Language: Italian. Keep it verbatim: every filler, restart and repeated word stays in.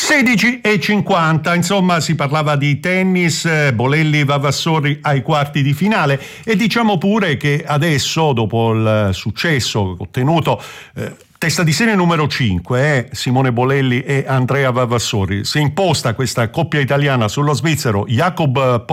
sedici e cinquanta, insomma si parlava di tennis, eh, Bolelli Vavassori ai quarti di finale, e diciamo pure che adesso, dopo il successo ottenuto, eh, testa di serie numero cinque, eh, Simone Bolelli e Andrea Vavassori, si è imposta questa coppia italiana sullo svizzero Jakob